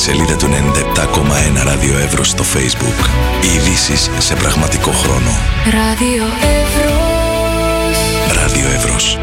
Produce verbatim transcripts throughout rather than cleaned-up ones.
σελίδα του ενενήντα επτά κόμμα ένα Ράδιο Εύρος στο Facebook. Οι ειδήσεις σε πραγματικό χρόνο. Ράδιο Εύρος. Ράδιο Εύρος.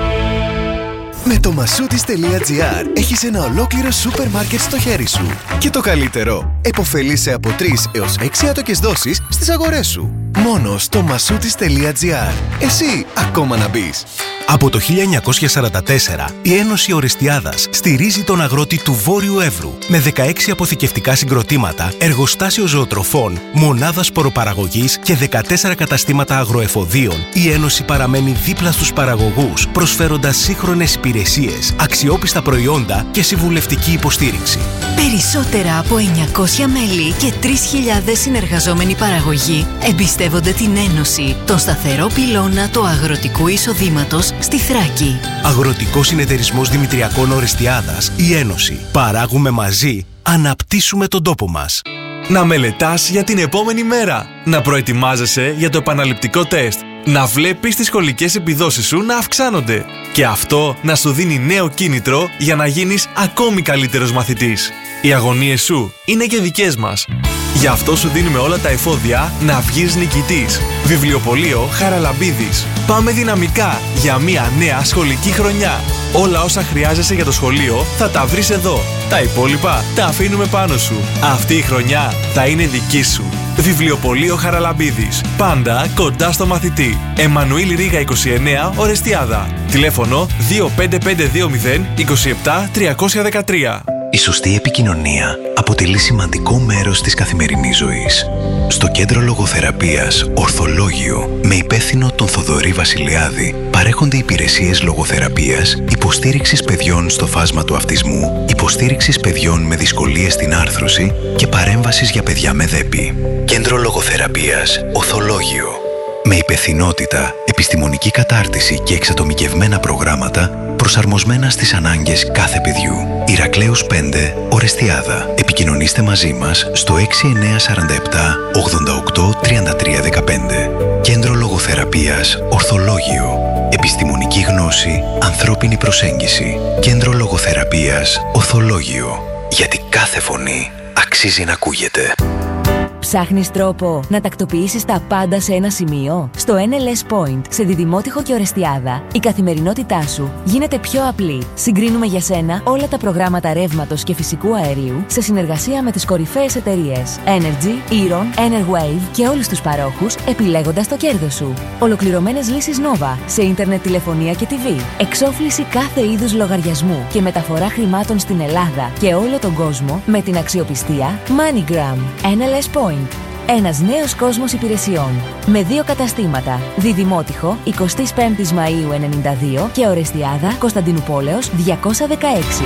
Με το masoutis.gr έχεις ένα ολόκληρο σούπερ μάρκετ στο χέρι σου. Και το καλύτερο, επωφελείσαι από τρεις έως έξι άτοκες δόσεις στις αγορές σου. Μόνο στο masoutis.gr. Εσύ ακόμα να μπεις. Από το χίλια εννιακόσια σαράντα τέσσερα, η Ένωση Ορεστιάδας στηρίζει τον αγρότη του Βόρειου Εύρου με δεκαέξι αποθηκευτικά συγκροτήματα, εργοστάσιο ζωοτροφών, μονάδα σποροπαραγωγής και δεκατέσσερα καταστήματα αγροεφοδίων. Η Ένωση παραμένει δίπλα στους παραγωγούς, προσφέροντας σύγχρονες υπηρεσίες, αξιόπιστα προϊόντα και συμβουλευτική υποστήριξη. Περισσότερα από εννιακόσια μέλη και τρεις χιλιάδες συνεργαζόμενοι παραγωγοί εμπιστεύονται την Ένωση, τον σταθερό πυλώνα του αγροτικού εισοδήματος στη Θράκη. Αγροτικός Συνεταιρισμός Δημητριακών Ορεστιάδας, η Ένωση. Παράγουμε μαζί, αναπτύσσουμε τον τόπο μας. Να μελετάς για την επόμενη μέρα. Να προετοιμάζεσαι για το επαναληπτικό τεστ. Να βλέπεις τις σχολικές επιδόσεις σου να αυξάνονται. Και αυτό να σου δίνει νέο κίνητρο για να γίνεις ακόμη καλύτερος μαθητής. Οι αγωνίες σου είναι και δικές μας. Γι' αυτό σου δίνουμε όλα τα εφόδια να βγεις νικητής. Βιβλιοπωλείο Χαραλαμπίδης. Πάμε δυναμικά για μια νέα σχολική χρονιά. Όλα όσα χρειάζεσαι για το σχολείο θα τα βρεις εδώ. Τα υπόλοιπα τα αφήνουμε πάνω σου. Αυτή η χρονιά θα είναι δική σου. Βιβλιοπωλείο Χαραλαμπίδης. Πάντα κοντά στο μαθητή. Εμμανουήλ Ρίγα είκοσι εννέα, Ορεστιάδα. Τηλέφωνο δύο πέντε πέντε δύο μηδέν είκοσι επτά τριακόσια δεκατρία. Η σωστή επικοινωνία αποτελεί σημαντικό μέρος της καθημερινής ζωής. Στο Κέντρο Λογοθεραπείας Ορθολόγιο, με υπεύθυνο τον Θοδωρή Βασιλιάδη, παρέχονται υπηρεσίες λογοθεραπείας, υποστήριξης παιδιών στο φάσμα του αυτισμού, υποστήριξης παιδιών με δυσκολίες στην άρθρωση και παρέμβασης για παιδιά με δέπη. Κέντρο Λογοθεραπείας Ορθολόγιο. Με υπευθυνότητα, επιστημονική κατάρτιση και εξατομικευμένα προγράμματα προσαρμοσμένα στις ανάγκες κάθε παιδιού. Ηρακλέους πέντε, Ορεστιάδα. Επικοινωνήστε μαζί μας στο έξι εννιά τέσσερα επτά ογδόντα οκτώ τριάντα τρία δεκαπέντε. Κέντρο Λογοθεραπείας Ορθολόγιο. Επιστημονική γνώση, ανθρώπινη προσέγγιση. Κέντρο Λογοθεραπείας Ορθολόγιο. Γιατί κάθε φωνή αξίζει να ακούγεται. Ψάχνεις τρόπο να τακτοποιήσεις τα πάντα σε ένα σημείο? Στο εν ελ ες Point, σε Διδημότυχο και Ορεστιάδα, η καθημερινότητά σου γίνεται πιο απλή. Συγκρίνουμε για σένα όλα τα προγράμματα ρεύματος και φυσικού αερίου σε συνεργασία με τις κορυφαίες εταιρείες Energy, Eron, Enerwave και όλους τους παρόχους, επιλέγοντας το κέρδος σου. Ολοκληρωμένες λύσεις Nova σε ίντερνετ, τηλεφωνία και τι βι. Εξόφληση κάθε είδους λογαριασμού και μεταφορά χρημάτων στην Ελλάδα και όλο τον κόσμο με την αξιοπιστία MoneyGram. εν ελ ες Point. Ένας νέος κόσμος υπηρεσιών. Με δύο καταστήματα. Διδημότυχο, εικοστή πέμπτη Μαΐου ενενήντα δύο και Ορεστιάδα, Κωνσταντινούπολεως διακόσια δεκαέξι.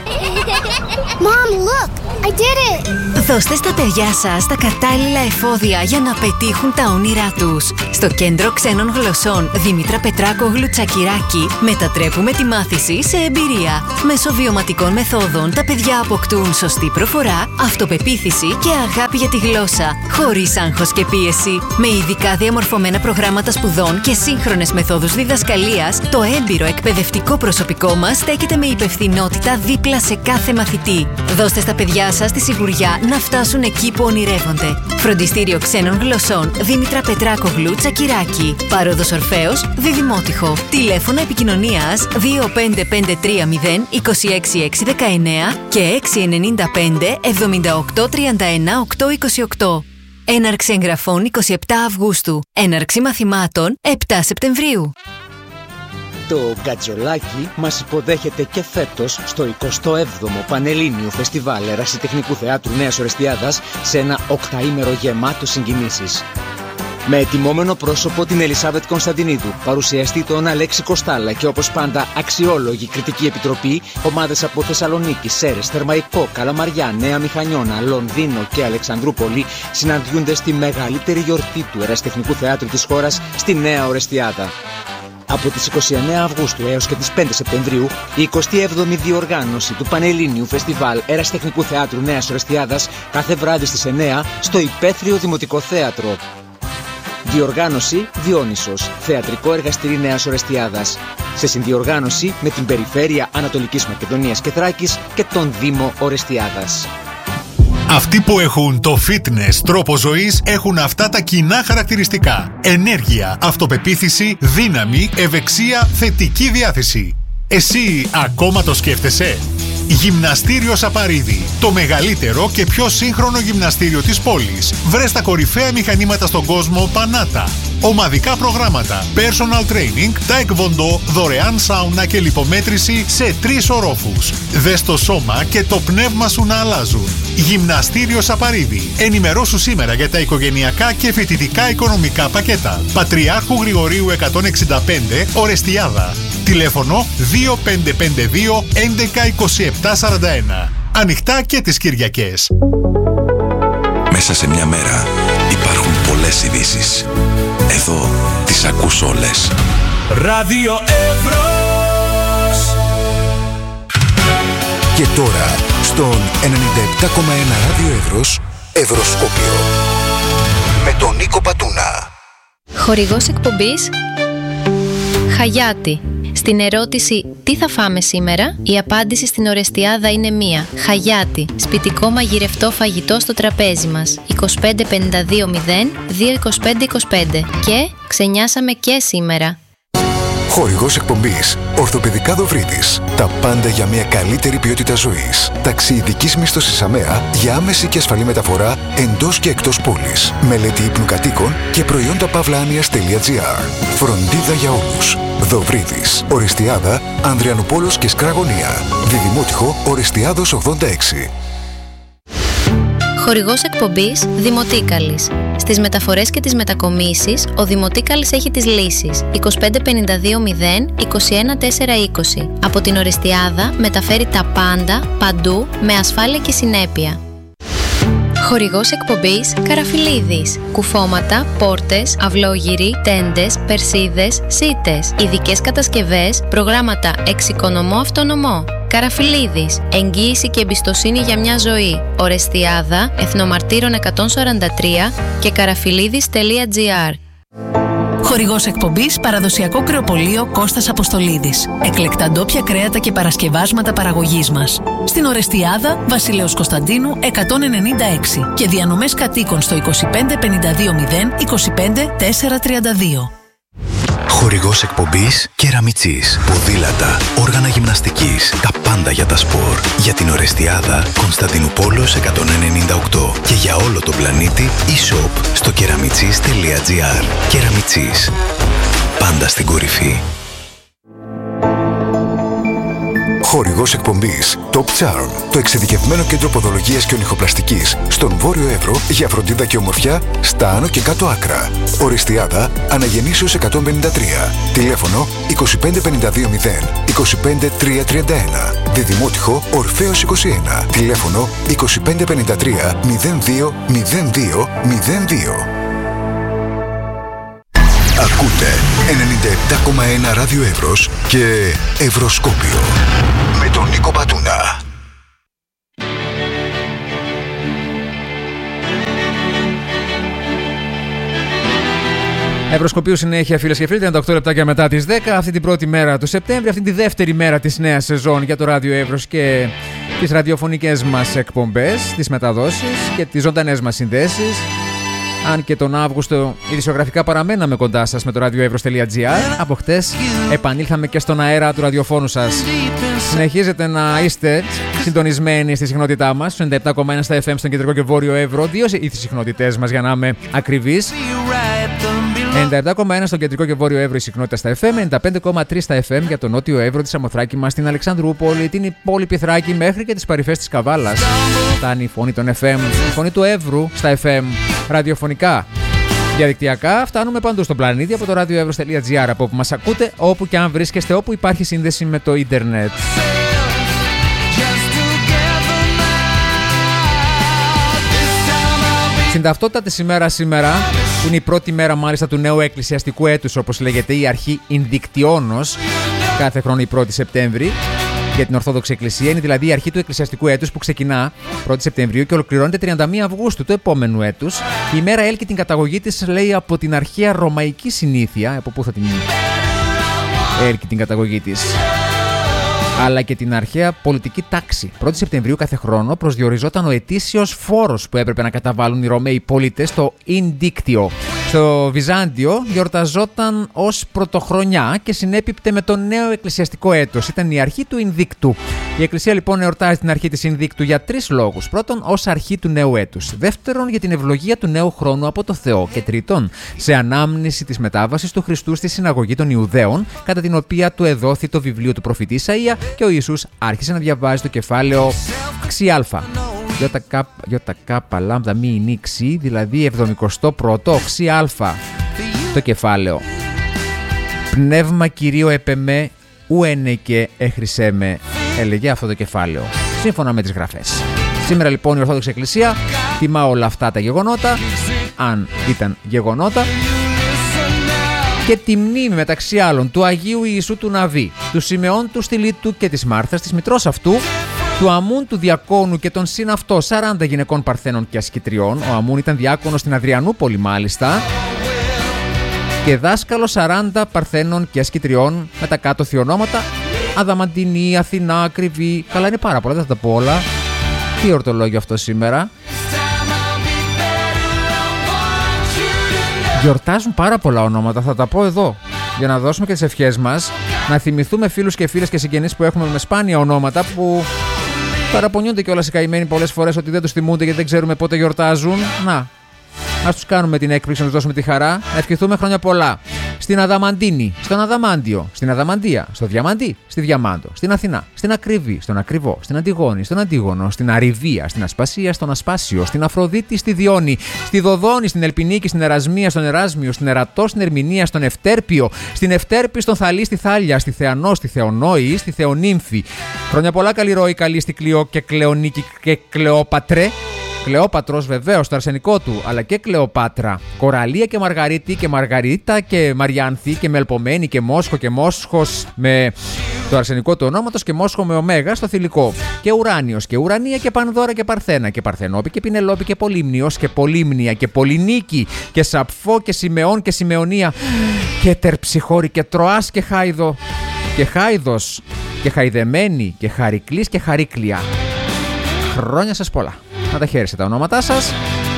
Mom, look! I did it! Δώστε στα παιδιά σας τα κατάλληλα εφόδια για να πετύχουν τα όνειρά τους. Στο Κέντρο Ξένων Γλωσσών Δήμητρα Πετράκογλου Τσακυράκη μετατρέπουμε τη μάθηση σε εμπειρία. Μέσω βιωματικών μεθόδων τα παιδιά αποκτούν σωστή προφορά, αυτοπεποίθηση και αγάπη για τη γλώσσα, χωρίς άγχος και πίεση. Με ειδικά διαμορφωμένα προγράμματα σπουδών και σύγχρονες μεθόδους διδασκαλίας, το έμπειρο εκπαιδευτικό προσωπικό μας στέκεται με υπευθυνότητα δίπλα σε κάθε μαθητή. Δώστε στα παιδιά σας τη σιγουριά να φτάσουν εκεί που ονειρεύονται. Φροντιστήριο Ξένων Γλωσσών Δήμητρα Πετράκογλου Τσακυράκη. Πάροδος Ορφέως Διδημότυχο. Τηλέφωνο επικοινωνίας δύο πέντε πέντε τρία μηδέν είκοσι έξι έξι δεκαεννέα και έξι εννιά πέντε εβδομήντα οκτώ τριάντα ένα οκτώ είκοσι οκτώ. Έναρξη εγγραφών εικοστή εβδόμη Αυγούστου. Έναρξη μαθημάτων επτά Σεπτεμβρίου. Το Γκατζολάκι μας υποδέχεται και φέτος στο εικοστό έβδομο Πανελλήνιο Φεστιβάλ Ερασιτεχνικού Θεάτρου Νέας Ορεστιάδας σε ένα οκταήμερο γεμάτο συγκινήσεις. Με ετοιμόμενο πρόσωπο την Ελισάβετ Κωνσταντινίδου, παρουσιαστή τον Αλέξη Κοστάλα και όπως πάντα αξιόλογη κριτική επιτροπή, ομάδες από Θεσσαλονίκη, Σέρες, Θερμαϊκό, Καλαμαριά, Νέα Μηχανιώνα, Λονδίνο και Αλεξανδρούπολη συναντιούνται στη μεγαλύτερη γιορτή του ερασιτεχνικού θεάτρου της χώρας, στη Νέα Ορεστιάδα. Από τις εικοστή ενάτη Αυγούστου έως και τις πέντε Σεπτεμβρίου, η εικοστή έβδομη διοργάνωση του Πανελλήνιου Φεστιβάλ Ερασιτεχνικού Θεάτρου Νέας Ορεστιάδας κάθε βράδυ στις εννέα στο Υπαίθριο Δημοτικό Θέατρο. Διοργάνωση Διόνυσος, Θεατρικό Εργαστήρι Νέας Ορεστιάδας, σε συνδιοργάνωση με την Περιφέρεια Ανατολικής Μακεδονίας και Θράκης και τον Δήμο Ορεστιάδας. Αυτοί που έχουν το fitness τρόπο ζωής έχουν αυτά τα κοινά χαρακτηριστικά. Ενέργεια, αυτοπεποίθηση, δύναμη, ευεξία, θετική διάθεση. Εσύ ακόμα το σκέφτεσαι? Γυμναστήριο Σαπαρίδη. Το μεγαλύτερο και πιο σύγχρονο γυμναστήριο της πόλης. Βρες τα κορυφαία μηχανήματα στον κόσμο Πανάτα. Ομαδικά προγράμματα, personal training, taekwondo, δωρεάν σάουνα και λιπομέτρηση σε τρεις ορόφους. Δες το σώμα και το πνεύμα σου να αλλάζουν. Γυμναστήριο Σαπαρίδη. Ενημερώσου σήμερα για τα οικογενειακά και φοιτητικά οικονομικά πακέτα. Πατριάρχου Γρηγορίου εκατόν εξήντα πέντε, Ορεστιάδα. Τηλέφωνο δύο πέντε πέντε δύο έντεκα είκοσι επτά σαράντα ένα. Ανοιχτά και τις Κυριακές. Μέσα σε μια μέρα υπάρχουν πολλές ειδήσεις. Εδώ τις ακούς όλες. Ράδιο Εύρος. Και τώρα στον ενενήντα επτά κόμμα ένα Ράδιο Εύρος, Ευρωσκόπιο. Με τον Νίκο Πατούνα. Χορηγός εκπομπής Χαγιάτι. Στην ερώτηση «Τι θα φάμε σήμερα?» η απάντηση στην Ορεστιάδα είναι μία. Χαγιάτι. Σπιτικό μαγειρευτό φαγητό στο τραπέζι μας. είκοσι πέντε πενήντα δύο μηδέν δύο είκοσι πέντε είκοσι πέντε. Και ξενιάσαμε και σήμερα. Χορηγός εκπομπής Ορθοπαιδικά Δοβρίτης. Τα πάντα για μια καλύτερη ποιότητα ζωής. Ταξιειδικής μίσθωσης ΑΜΕΑ για άμεση και ασφαλή μεταφορά εντός και εκτός πόλης. Μελέτη ύπνου κατοίκων και προϊόντα παύλα-άνοιας τελεία τζι άρ. Φροντίδα για όλους. Δοβρίτης. Ορεστιάδα, Ανδριανουπόλος και Σκραγωνία. Διδημότυχο Ορεστιάδος ογδόντα έξι. Χορηγός εκπομπής Δημοτίκαλης. Στις μεταφορές και τις μετακομίσεις, ο Δημοτίκαλης έχει τις λύσεις είκοσι πέντε πενήντα δύο μηδέν είκοσι ένα τέσσερα είκοσι. Από την Ορεστιάδα μεταφέρει τα πάντα, παντού, με ασφάλεια και συνέπεια. Χορηγός εκπομπής Καραφιλίδης. Κουφώματα, πόρτες, αυλόγυροι, τέντες, περσίδες, σίτες. Ειδικές κατασκευές, προγράμματα εξοικονομώ αυτονομώ. Καραφιλίδης. Εγγύηση και εμπιστοσύνη για μια ζωή. Ορεστιάδα, Εθνομαρτύρων εκατόν σαράντα τρία και καραφιλίδης τελεία τζι άρ. Χορηγός εκπομπής Παραδοσιακό Κρεοπωλείο Κώστας Αποστολίδης. Εκλεκτά ντόπια κρέατα και παρασκευάσματα παραγωγής μας. Στην Ορεστιάδα, Βασιλέως Κωνσταντίνου εκατόν ενενήντα έξι και διανομές κατοίκων στο είκοσι πέντε πενήντα δύο μηδέν είκοσι πέντε τετρακόσια τριάντα δύο. Χορηγός εκπομπής Κεραμιτσής. Ποδήλατα, όργανα γυμναστικής, τα πάντα για τα σπορ. Για την Ορεστιάδα, Κωνσταντινούπολος εκατόν ενενήντα οκτώ. Και για όλο τον πλανήτη, e-shop στο κεραμιτσής τελεία τζι άρ. Κεραμιτσής. Πάντα στην κορυφή. Χορηγός εκπομπής Top Charm, το εξειδικευμένο κέντρο ποδολογίας και ονυχοπλαστικής στον Βόρειο Εύρο για φροντίδα και ομορφιά στα άνω και κάτω άκρα. Ορεστιάδα, Αναγεννήσεως εκατόν πενήντα τρία. Τηλέφωνο είκοσι πέντε πενήντα δύο μηδέν είκοσι πέντε τριακόσια τριάντα ένα. Διδημότυχο Ορφέως είκοσι ένα. Τηλέφωνο είκοσι πέντε πενήντα τρία μηδέν δύο μηδέν δύο μηδέν δύο. Ακούτε ενενήντα επτά κόμμα ένα Ράδιο Εύρος και Ευρωσκόπιο με τον Νίκο Πατούνα. Ευρωσκοπίου συνέχεια, φίλες και φίλοι, τριάντα οκτώ λεπτάκια μετά τις δέκα, αυτή την πρώτη μέρα του Σεπτέμβρη, αυτή τη δεύτερη μέρα της νέας σεζόν για το Ράδιο Εύρος και τις ραδιοφωνικές μας εκπομπές, τις μεταδόσεις και τις ζωντανές μας συνδέσεις. Αν και τον Αύγουστο ειδησιογραφικά παραμέναμε κοντά σας με το ράδιο-εύρος τελεία τζι άρ, από χτες επανήλθαμε και στον αέρα του ραδιοφώνου σας. Συνεχίζετε να είστε συντονισμένοι στη συχνότητά μας, ενενήντα επτά κόμμα ένα στα εφ εμ στον Κεντρικό και Βόρειο Εύρο, δύο οι συχνότητές μας για να είμαι ακριβής. ενενήντα επτά κόμμα ένα στον Κεντρικό και Βόρειο Εύρο η συχνότητα στα εφ εμ, ενενήντα πέντε κόμμα τρία στα εφ εμ για το Νότιο Εύρο, τη Σαμοθράκη μας, την Αλεξανδρούπολη, την πόλη Πυθράκη μέχρι και τις παρυφές της Καβάλας. Φτάνει η φωνή των εφ εμ, η φωνή του Εύρου στα εφ εμ, ραδιοφωνικά. Διαδικτυακά φτάνουμε παντού στον πλανήτη από το ράδιο-εύρος τελεία τζι άρ, από όπου μας ακούτε, όπου και αν βρίσκεστε, όπου υπάρχει σύνδεση με το ίντερνετ. Στην ταυτότητα της ημέρας σήμερα, που είναι η πρώτη μέρα μάλιστα του νέου εκκλησιαστικού έτους, όπως λέγεται, η αρχή Ινδικτιόνος, κάθε χρόνο η πρώτη Σεπτέμβρη, για την Ορθόδοξη Εκκλησία, είναι δηλαδή η αρχή του εκκλησιαστικού έτους που ξεκινά πρώτη Σεπτεμβρίου και ολοκληρώνεται τριάντα μία Αυγούστου του επόμενου έτους. Η ημέρα έλκει την καταγωγή της, λέει, από την αρχαία ρωμαϊκή συνήθεια. Από πού θα την έλκει την καταγωγή της? αλλά και την αρχαία πολιτική τάξη. πρώτη Σεπτεμβρίου κάθε χρόνο προσδιοριζόταν ο ετήσιος φόρος που έπρεπε να καταβάλουν οι Ρωμαίοι πολίτες στο Ινδίκτιο. Στο Βυζάντιο γιορταζόταν ως πρωτοχρονιά και συνέπιπτε με το νέο εκκλησιαστικό έτος. Ήταν η αρχή του Ινδίκτου. Η Εκκλησία λοιπόν εορτάζει την αρχή της Ινδίκτου για τρεις λόγους. Πρώτον, ως αρχή του νέου έτους. Δεύτερον, για την ευλογία του νέου χρόνου από το Θεό. Και τρίτον, σε ανάμνηση της μετάβασης του Χριστού στη συναγωγή των Ιουδαίων, κατά την οποία του εδόθη το βιβλίο του προφητή Ισαΐα και ο Ιησούς άρχισε να διαβάζει το κεφάλαιο Ξιάλφα. Ιωτα λάμδα μη νίξη, δηλαδή εβδομηκοστό πρώτο οξύ αλφα το κεφάλαιο. Πνεύμα Κυρίω επεμέ ουένεκε εχρυσέμε, έλεγε αυτό το κεφάλαιο, σύμφωνα με τις γραφές. Σήμερα λοιπόν η Ορθόδοξη Εκκλησία τιμά όλα αυτά τα γεγονότα, αν ήταν γεγονότα, και τη μνήμη μεταξύ άλλων του Αγίου Ιησού του Ναβί, του Σιμεών του Στυλίτου και της Μάρθας της μητρός αυτού, του Αμούν του Διακόνου και των συν αυτό σαράντα γυναικών Παρθένων και Ασκητριών. Ο Αμούν ήταν διάκονος στην Αδριανούπολη μάλιστα και δάσκαλο σαράντα Παρθένων και Ασκητριών με τα κάτω θειονόματα Αδαμαντινή, Αθηνά, Ακριβή. Καλά, είναι πάρα πολλά, δεν θα τα πω όλα. Τι ορτολόγιο αυτό σήμερα. Γιορτάζουν πάρα πολλά ονόματα, θα τα πω εδώ, για να δώσουμε και τις ευχές μας, να θυμηθούμε φίλους και φίλες και συγγενείς που έχουμε με σπάνια ονόματα, που παραπονιούνται κιόλας οι καημένοι πολλές φορές ότι δεν τους θυμούνται γιατί δεν ξέρουμε πότε γιορτάζουν. Να, ας τους κάνουμε την έκπληξη, να τους δώσουμε τη χαρά, να ευχηθούμε χρόνια πολλά. Στην Αδαμαντίνη, στον Αδαμάντιο, στην Αδαμαντία, στο Διαμαντή, στη Διαμάντο, στην Αθηνά, στην Ακριβή, στον Ακριβό, στην Αντιγόνη, στον Αντίγονο, στην Αριβία, στην Ασπασία, στον Ασπάσιο, στην Αφροδίτη, στη Διόνη, στη Δοδόνη, στην Ελπινίκη, στην Ερασμία, στον Εράσμιο, στην Ερατό, στην Ερμηνεία, στον Ευτέρπιο, στην Ευτέρπη, στον Θαλή, στη Θάλια, στη Θεανό, στη Θεονόη, στη Θεονύμφη. Χρόνια πολλά, καλή ροή, καλή στη Κλειό και Κλεονίκη και Κλεόπατρε. Κλεόπατρος βεβαίως, το αρσενικό του, αλλά και Κλεοπάτρα. Κοραλία και Μαργαρίτη και Μαργαρίτα και Μαριάνθη και Μελπομένη και Μόσχο και Μόσχος με το αρσενικό του ονόματος και Μόσχο με ωμέγα στο θηλυκό. Και Ουράνιος και Ουρανία και Πανδώρα και Παρθένα και Παρθενόπη και Πινελόπη και Πολύμνιος και Πολύμνια και Πολυνίκη και Σαπφό και Σιμεών και Σιμεωνία και Τερψυχώρη και Τροάς και Χάιδο και Χάιδος και Χαϊδεμένη και Χαρικλής και Χαρίκλια. Χρόνια σας πολλά. Να τα χαίρεστε τα ονόματά σας.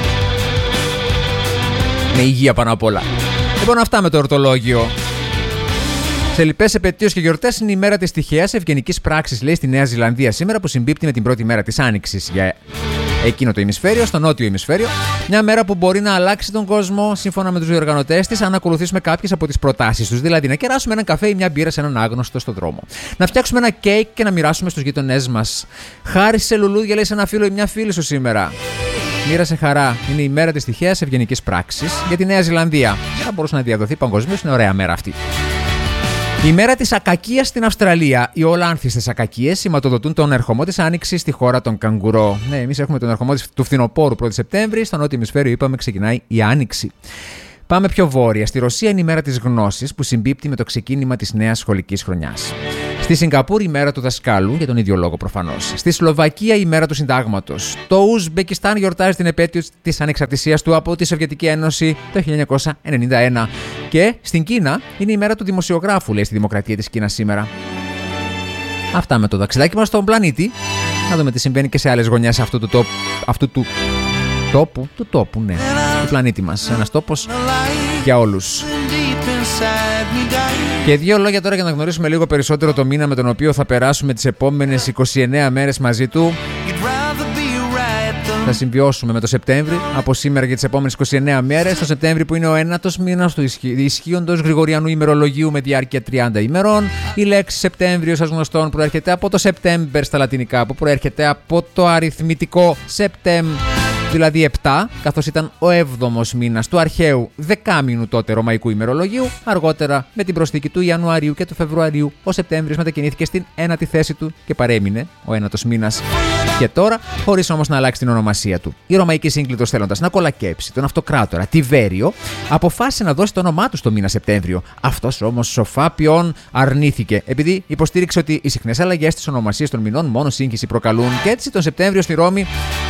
Με υγεία πάνω απ' όλα. Λοιπόν, αυτά με το ορτολόγιο. Σε λοιπές επετείους και γιορτές είναι η μέρα της τυχαίας ευγενικής πράξης, λέει, στη Νέα Ζηλανδία σήμερα, που συμπίπτει με την πρώτη μέρα της Άνοιξης για εκείνο το ημισφαίριο, στο νότιο ημισφαίριο. Μια μέρα που μπορεί να αλλάξει τον κόσμο, σύμφωνα με τους διοργανωτές της, αν ακολουθήσουμε κάποιες από τις προτάσεις τους. Δηλαδή, να κεράσουμε έναν καφέ ή μια μπύρα σε έναν άγνωστο στον δρόμο. Να φτιάξουμε ένα κέικ και να μοιράσουμε στους γείτονές μας. Χάρη σε λουλούδια, λέει, σε ένα φίλο ή μια φίλη σου σήμερα. Μοίρασε χαρά. Είναι η μέρα της τυχαίας ευγενικής πράξης για τη Νέα Ζηλανδία. Θα μπορούσε να διαδοθεί παγκοσμίως, είναι ωραία μέρα αυτή. Η μέρα της ακακίας στην Αυστραλία. Οι ολάνθιστες ακακίες σηματοδοτούν τον ερχομό της Άνοιξης στη χώρα των καγκουρό. Ναι, εμείς έχουμε τον ερχομό του φθινοπόρου πρώτη Σεπτέμβρη. Στο νότιο ημισφαίριο, είπαμε, ξεκινάει η Άνοιξη. Πάμε πιο βόρεια. Στη Ρωσία είναι η μέρα της γνώσης, που συμπίπτει με το ξεκίνημα της νέας σχολικής χρονιάς. Στη Σιγκαπούρη η μέρα του δασκάλου, για τον ίδιο λόγο προφανώς. Στη Σλοβακία η μέρα του συντάγματος. Το Ουσμπεκιστάν γιορτάζει την επέτειο της ανεξαρτησίας του από τη Σοβιετική Ένωση το χίλια εννιακόσια ενενήντα ένα. Και στην Κίνα είναι η μέρα του δημοσιογράφου, λέει, στη Δημοκρατία της Κίνας σήμερα. Αυτά με το ταξιδάκι μας στον πλανήτη. Να δούμε τι συμβαίνει και σε άλλες γωνιές αυτού του τόπου. Αυτού του τόπου, του τόπου, ναι. Του πλανήτη μας. Ένας τόπος για όλους. Και δύο λόγια τώρα για να γνωρίσουμε λίγο περισσότερο το μήνα με τον οποίο θα περάσουμε τις επόμενες είκοσι εννέα μέρες μαζί του. Θα συμβιώσουμε με το Σεπτέμβρη από σήμερα για τις επόμενες είκοσι εννέα μέρες. Το Σεπτέμβρη που είναι ο ένατος μήνας του ισχύοντος Γρηγοριανού ημερολογίου με διάρκεια τριάντα ημερών. Η λέξη Σεπτέμβριο, σας γνωστόν, προέρχεται από το September στα λατινικά, που προέρχεται από το αριθμητικό Septem, δηλαδή επτά, καθώς ήταν ο έβδομος μήνας του αρχαίου δεκάμηνου τότε ρωμαϊκού ημερολογίου. Αργότερα, με την προσθήκη του Ιανουαρίου και του Φεβρουαρίου, ο Σεπτέμβριος μετακινήθηκε στην ένατη θέση του και παρέμεινε ο ένατος μήνας. Και τώρα, χωρίς όμως να αλλάξει την ονομασία του. Η ρωμαϊκή σύγκλιτος, θέλοντας να κολακέψει τον αυτοκράτορα Τιβέριο, αποφάσισε να δώσει το όνομά του στο μήνα Σεπτέμβριο. Αυτός όμως σοφά ποιόν αρνήθηκε, επειδή υποστήριξε ότι οι συχνές αλλαγές της ονομασίας των μηνών μόνο σύγχυση προκαλούν, και έτσι τον Σεπτέμβριο στη Ρώμη.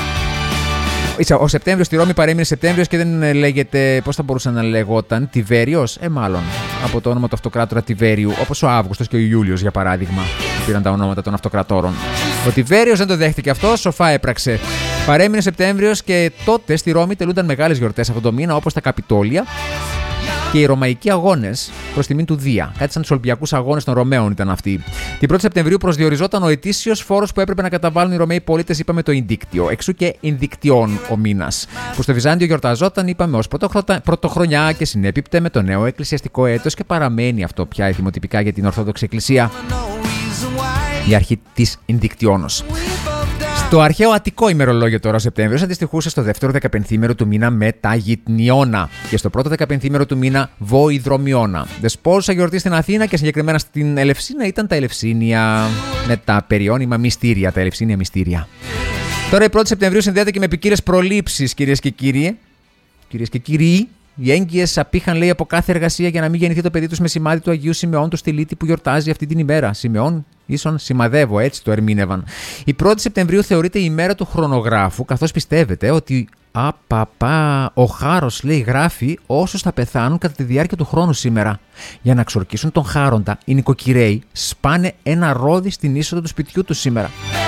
Ο Σεπτέμβριος στη Ρώμη παρέμεινε Σεπτέμβριος και δεν λέγεται, πώς θα μπορούσε να λεγόταν, Τιβέριος, ε μάλλον, από το όνομα του αυτοκράτορα Τιβέριου, όπως ο Αύγουστος και ο Ιούλιος για παράδειγμα. πήραν τα ονόματα των αυτοκρατόρων. Ο Τιβέριος δεν το δέχτηκε αυτό, σοφά έπραξε. Παρέμεινε Σεπτέμβριος και τότε στη Ρώμη τελούνταν μεγάλες γιορτές αυτόν τον μήνα, όπως τα Καπιτόλια και οι Ρωμαϊκοί αγώνες προς τιμήν του Δία. Κάτι σαν τους Ολυμπιακούς αγώνες των Ρωμαίων ήταν αυτοί. Την πρώτη Σεπτεμβρίου προσδιοριζόταν ο ετήσιος φόρος που έπρεπε να καταβάλουν οι Ρωμαίοι πολίτες, είπαμε το Ινδίκτιο. Εξού και Ινδικτιών ο μήνας. Που στο Βυζάντιο γιορταζόταν, είπαμε, ως πρωτοχρονιά και συνέπιπτε με το νέο εκκλησιαστικό έτος και παραμένει αυτό πια εθιμοτυπικά για την Ορθόδοξη Εκκλησία. Η αρχή της Ινδικτιόνος. Το αρχαίο Αττικό ημερολόγιο τώρα ο Σεπτέμβριος αντιστοιχούσε στο δεύτερο δεκαπενθήμερο του μήνα Μεταγυτνιώνα και στο πρώτο δεκαπενθήμερο του μήνα Βοηδρομιώνα. Δεσπόζουσα γιορτή στην Αθήνα και συγκεκριμένα στην Ελευσίνα ήταν τα Ελευσίνια με τα περιώνυμα μυστήρια. Τα Ελευσίνια μυστήρια. Τώρα η πρώτη Σεπτεμβρίου συνδέεται και με ποικίλες προλήψεις, κυρίες και κύριοι. Κυρίες και κύριοι. Οι έγκυες απήχαν, λέει, από κάθε εργασία για να μην γεννηθεί το παιδί τους με σημάδι του Αγίου Σιμεών του Στυλίτη που γιορτάζει αυτή την ημέρα. Σιμεών ίσον σημαδεύω, έτσι το ερμήνευαν. Η πρώτη Σεπτεμβρίου θεωρείται η ημέρα του χρονογράφου, καθώς πιστεύετε ότι απαπα, ο Χάρος, λέει, γράφει όσους θα πεθάνουν κατά τη διάρκεια του χρόνου σήμερα. Για να ξορκίσουν τον Χάροντα, οι νοικοκυρέοι σπάνε ένα ρόδι στην είσοδο του σπιτιού του σήμερα.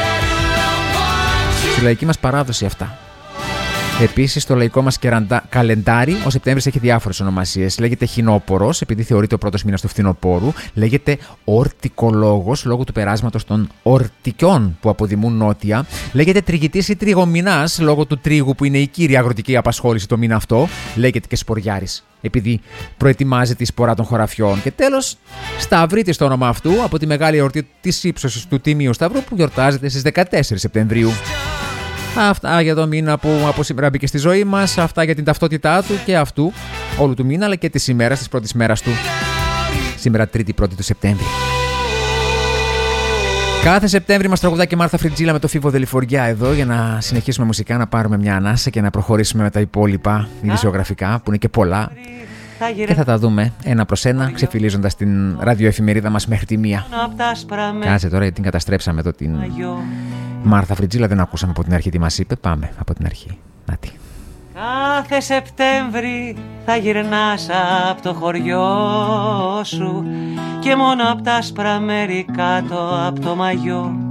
Στη λαϊκή μας παράδοση αυτά. Επίσης, στο λαϊκό μας καλεντάρι, ο Σεπτέμβρης έχει διάφορες ονομασίες. Λέγεται Χινόπορος, επειδή θεωρείται ο πρώτος μήνας του φθινοπόρου. Λέγεται Ορτικολόγος, λόγω του περάσματος των ορτικιών που αποδημούν νότια. Λέγεται Τριγητής ή Τριγομηνάς, λόγω του τρίγου που είναι η κύρια αγροτική απασχόληση το μήνα αυτό. Λέγεται και Σποριάρης, επειδή προετοιμάζει τη σπορά των χωραφιών. Και τέλος, Σταυρίτης το όνομα αυτού, από τη μεγάλη εορτή της ύψωσης του Τίμιου Σταυρού που γιορτάζεται στις δεκατέσσερις Σεπτεμβρίου. Αυτά για το μήνα που από σήμερα μπήκε στη ζωή μας, αυτά για την ταυτότητά του και αυτού όλου του μήνα, αλλά και της ημέρας, της πρώτης μέρας του. Σήμερα Τρίτη πρώτη του Σεπτέμβρη. Κάθε Σεπτέμβρη μας τραγουδά και Μάρθα Φριτζίλα με το Φίβο Δελιφοριά εδώ για να συνεχίσουμε μουσικά, να πάρουμε μια ανάσα και να προχωρήσουμε με τα υπόλοιπα ειδησιογραφικά που είναι και πολλά. Και θα τα δούμε ένα προς ένα, ξεφυλίζοντας την ραδιοεφημερίδα μας μέχρι τη μία. Κάτσε τώρα, την καταστρέψαμε εδώ την Μάρθα Φριτζίλα, δεν ακούσαμε από την αρχή τι μας είπε. Πάμε από την αρχή. Νάτι. Κάθε Σεπτέμβρη θα γυρνάς από το χωριό σου και μόνο απ' τα άσπρα μέρη κάτω από το μαγιό